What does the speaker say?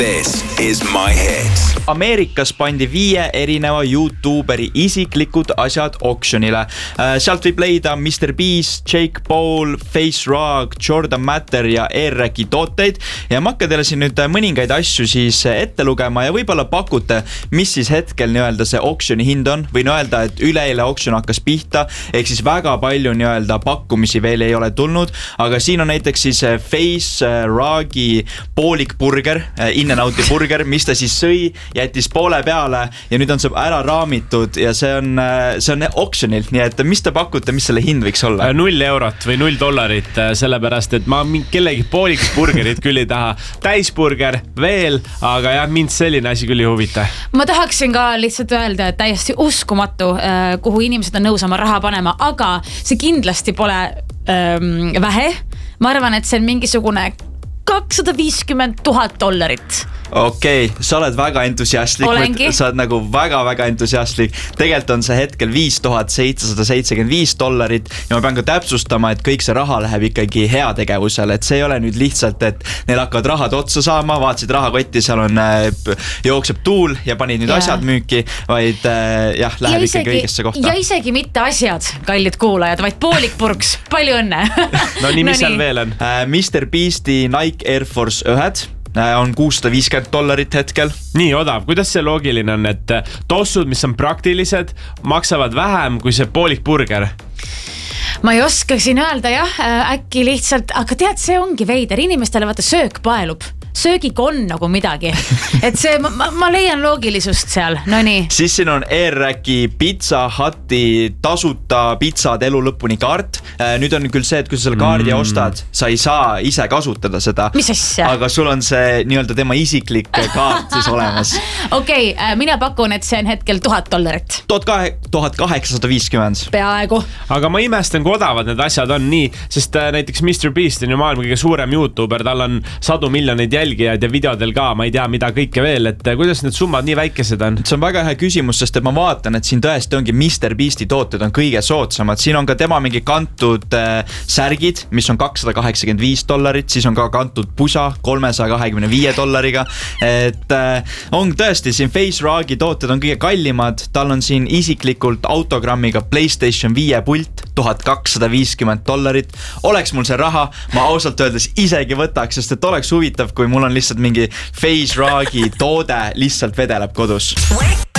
This is My Hits. Ameerikas pandi 5 erineva YouTuberi isiklikud asjad auctionile. Sealt võib leida Mr. Beast, Jake Paul, Face Rag, Jordan Matter ja ERRECi tooteid. Ja ma hakkan teile siin nüüd mõningaid asju siis ette lugema ja võib-olla pakute, mis siis hetkel nii-öelda see auctioni hind on. Võin öelda, et üleeile auction hakkas pihta, ehk siis väga palju nii-öelda pakkumisi veel ei ole tulnud. Aga siin on näiteks siis Face Ragi poolikburger, In-N-Outi burger, mis ta siis sõi, jättis poole peale ja nüüd on see ära raamitud ja see on auctionil, nii et mis te pakute, mis selle hind võiks olla? 0 eurot või $0, sellepärast et ma kellegi poolikburgerit küll ei taha. Täisburger veel, aga jah, mind selline asi küll ei huvita. Ma tahaksin ka lihtsalt öelda, et täiesti uskumatu, kuhu inimesed on nõus oma raha panema, aga see kindlasti pole vähe. Ma arvan, et see on mingisugune $250,000. Okei, sa oled väga entusiastlik. Olengi. Sa oled nagu väga entusiastlik. Tegelikult on see hetkel $5,775 ja ma pean ka täpsustama, et kõik see raha läheb ikkagi heategevusele, et see ei ole nüüd lihtsalt, et neil hakkavad rahad otsa saama, vaatasid rahakotti, seal on jookseb tuul ja panid nüüd asjad müüki, vaid jah, läheb ikkagi õigesse kohta. Ja isegi mitte asjad, kallid kuulajad, vaid poolikpurks. Palju õnne. No nii, mis seal veel on? Mr. Beasti Nike Air Force 1 on $650 hetkel. Nii odav, kuidas see loogiline on, et tossud, mis on praktilised, maksavad vähem kui see poolikburger? Ma ei oska siin öelda jah, äkki lihtsalt, aga tead, see ongi veider, inimestele vaata söök paelub. Söögiga on nagu midagi, et see, ma leian loogilisust seal, no nii. Siis siin on ERRECi Pizza Huti tasuta pizzad elu lõpuni kaart. Nüüd on küll see, et kui sa selle kaardi ostad, sa ei saa ise kasutada seda. Mis asja? Aga sul on see nii-öelda tema isiklik kaart siis olemas. Okei, mina pakun, et see on hetkel $1,000. $1,850. Peaaegu. Aga ma imestan, kui odavad need asjad on nii, sest näiteks Mr. Beast on ju maailma kõige suurem YouTuber, tal on 100 miljonit jälgijad ja videodel ka, ma ei tea mida kõike veel, et kuidas need summad nii väikesed on? See on väga hea küsimus, sest et ma vaatan, et siin tõesti ongi Mr. Beasti tooted on kõige soodsamad. Siin on ka tema mingi kantud särgid, mis on $285, siis on ka kantud pusa $325. Et on tõesti, siin Face Ragi tooted on kõige kallimad, tal on siin isiklikult autogrammiga PlayStation 5 pult $1,250. Oleks mul see raha, ma ausalt öeldes isegi võtaks, sest et oleks huvitav, kui mul on lihtsalt mingi Face Ragi toode lihtsalt vedeleb kodus.